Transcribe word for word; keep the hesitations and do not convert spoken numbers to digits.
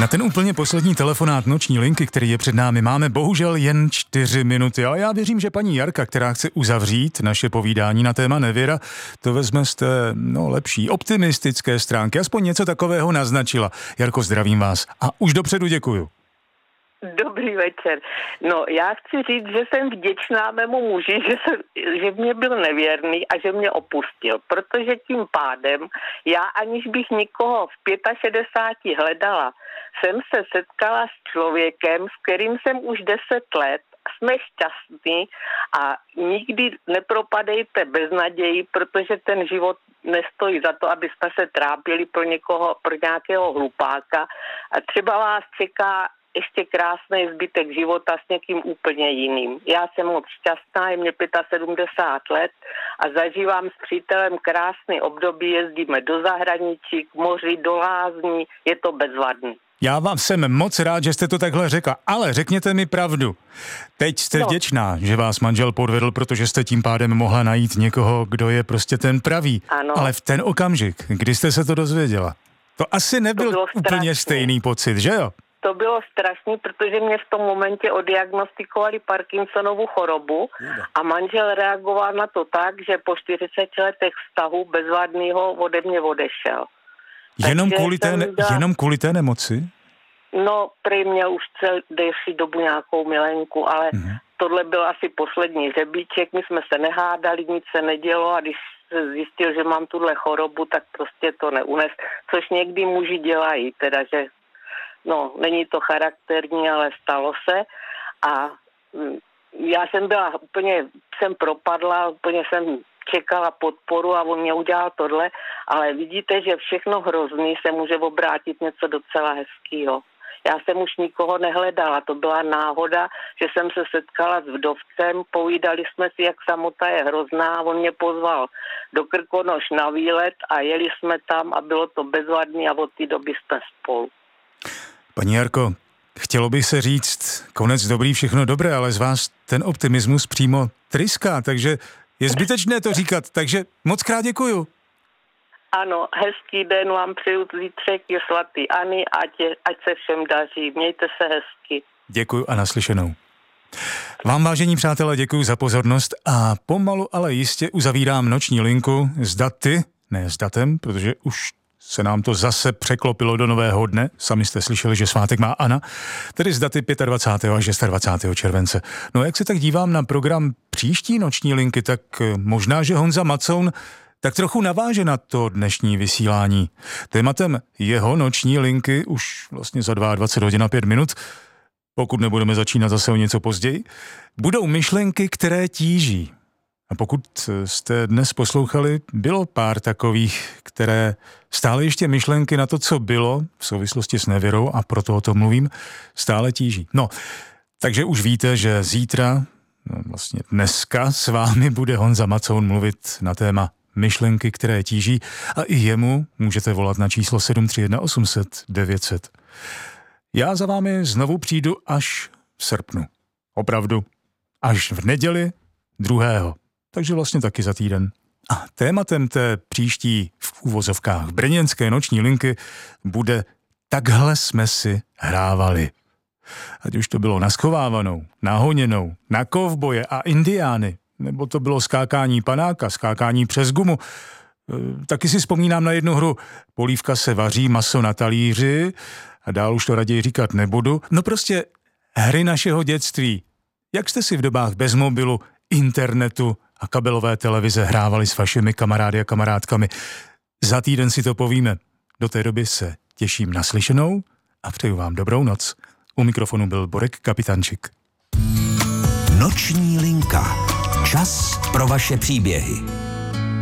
Na ten úplně poslední telefonát noční linky, který je před námi, máme bohužel jen čtyři minuty, ale já věřím, že paní Jarka, která chce uzavřít naše povídání na téma nevěra, to vezme z té, no, lepší, optimistické stránky, aspoň něco takového naznačila. Jarko, zdravím vás a už dopředu děkuju. Dobrý večer. No, já chci říct, že jsem vděčná mému muži, že, se, že mě byl nevěrný a že mě opustil, protože tím pádem já, aniž bych nikoho v šedesáti pěti hledala, jsem se setkala s člověkem, s kterým jsem už deset let, jsme šťastní a nikdy nepropadejte bez naději, protože ten život nestojí za to, aby jsme se trápili pro někoho, pro nějakého hlupáka a třeba vás čeká ještě krásný zbytek života s někým úplně jiným. Já jsem moc šťastná, je mě sedmdesát pět let a zažívám s přítelem krásný období, jezdíme do zahraničí, k moři, do lázní, je to bezvadný. Já vám jsem moc rád, že jste to takhle řekla, ale řekněte mi pravdu. Teď jste no. vděčná, že vás manžel podvedl, protože jste tím pádem mohla najít někoho, kdo je prostě ten pravý. Ano. Ale v ten okamžik, kdy jste se to dozvěděla, to asi nebyl to úplně stejný pocit, že jo? To bylo strašný, protože mě v tom momentě odiagnostikovali Parkinsonovu chorobu a manžel reagoval na to tak, že po čtyřiceti letech vztahu bezvadného ode mě odešel. Jenom kvůli, té, ne, dala... jenom kvůli té nemoci? No, prý měl už celou delší dobu nějakou milenku, ale mm. tohle byl asi poslední řebíček, my jsme se nehádali, nic se nedělo a když zjistil, že mám tuhle chorobu, tak prostě to neunes, což někdy muži dělají, teda, že no, není to charakterní, ale stalo se a já jsem byla úplně, jsem propadla, úplně jsem čekala podporu a on mě udělal tohle, ale vidíte, že všechno hrozný se může obrátit něco docela hezkýho. Já jsem už nikoho nehledala, to byla náhoda, že jsem se setkala s vdovcem, povídali jsme si, jak samota je hrozná, on mě pozval do Krkonoš na výlet a jeli jsme tam a bylo to bezvadný a od té doby jsme spolu. Paní Jarko, chtělo by se říct konec dobrý, všechno dobré, ale z vás ten optimismus přímo tryská, takže je zbytečné to říkat, takže moc krát děkuju. Ano, hezký den vám přeju, zítřek je svatý Ani, ať, je, ať se všem daří, mějte se hezky. Děkuju a naslyšenou. Vám, vážení přátelé, děkuju za pozornost a pomalu, ale jistě uzavírám noční linku s daty, ne s datem, protože už se nám to zase překlopilo do nového dne. Sami jste slyšeli, že svátek má Anna, tedy z daty dvacátého pátého až dvacátého šestého července. No jak se tak dívám na program příští noční linky, tak možná, že Honza Macoun tak trochu naváže na to dnešní vysílání. Tématem jeho noční linky už vlastně za dvacet dva hodin a pět minut, pokud nebudeme začínat zase o něco později, budou myšlenky, které tíží. A pokud jste dnes poslouchali, bylo pár takových, které stále ještě myšlenky na to, co bylo v souvislosti s nevěrou, a proto o tom mluvím, stále tíží. No, takže už víte, že zítra, no vlastně dneska s vámi bude Honza Macoun mluvit na téma myšlenky, které tíží, a i jemu můžete volat na číslo sedm tři jedna osm set devět set. Já za vámi znovu přijdu až v srpnu. Opravdu. Až v neděli druhého. Takže vlastně taky za týden. A tématem té příští v uvozovkách brněnské noční linky bude Takhle jsme si hrávali. Ať už to bylo na schovávanou, na honěnou, na kovboje a indiány, nebo to bylo skákání panáka, skákání přes gumu. E, taky si vzpomínám na jednu hru. Polívka se vaří, maso na talíři a dál už to raději říkat nebudu. No prostě hry našeho dětství. Jak jste si v dobách bez mobilu, internetu a kabelové televize hrávali s vašimi kamarády a kamarádkami? Za týden si to povíme. Do té doby se těším na slyšenou a přeju vám dobrou noc. U mikrofonu byl Borek Kapitančik. Noční linka. Čas pro vaše příběhy.